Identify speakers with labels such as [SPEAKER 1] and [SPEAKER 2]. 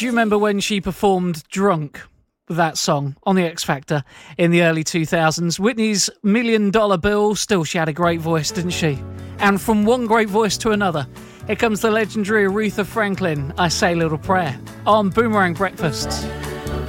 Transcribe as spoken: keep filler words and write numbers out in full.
[SPEAKER 1] Do you remember when she performed Drunk with that song on The X Factor in the early two thousands? Whitney's Million Dollar Bill, still she had a great voice, didn't she? And from one great voice to another, here comes the legendary Aretha Franklin, I Say a Little Prayer, on Boomerang Breakfast.